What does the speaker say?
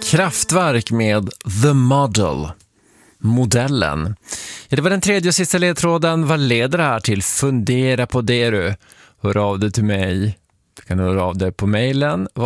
Kraftwerk med The Model. Modellen. Ja, det var den tredje och sista ledtråden. Vad leder det här till? Fundera på det du. Hör av dig till mig. Du kan höra av dig på mejlen.